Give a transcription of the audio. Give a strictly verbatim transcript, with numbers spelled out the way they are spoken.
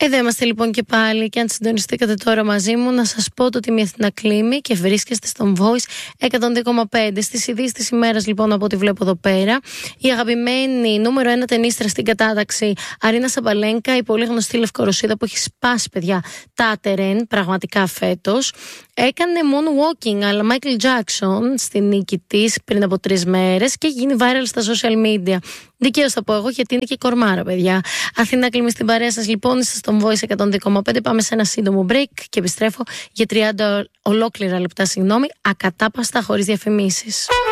Εδώ είμαστε λοιπόν και πάλι, και αν συντονιστήκατε τώρα μαζί μου, να σας πω το ότι η Αθηνά κλείνει και βρίσκεστε στον Voice εκατόν δύο κόμμα πέντε. Στις ειδήσεις της ημέρας, λοιπόν, από ό,τι βλέπω εδώ πέρα, η αγαπημένη νούμερο ένα ταινίστρα στην κατάταξη Αρίνα Σαμπαλένκα, η πολύ γνωστή Λευκορωσίδα που έχει σπάσει, παιδιά, τα τερέν πραγματικά φέτος, έκανε moonwalking αλλά Michael Jackson στη νίκη της πριν από τρεις μέρες και γίνει viral στα social media. Δικαίως θα πω εγώ, γιατί είναι και κορμάρα, παιδιά. Αθηνά κλείνει στην παρέα σας, λοιπόν, είστε στον Voice εκατόν δύο κόμμα πέντε. Πάμε σε ένα σύντομο break και επιστρέφω για τριάντα ολόκληρα λεπτά, συγγνώμη, ακατάπαστα, χωρίς διαφημίσεις.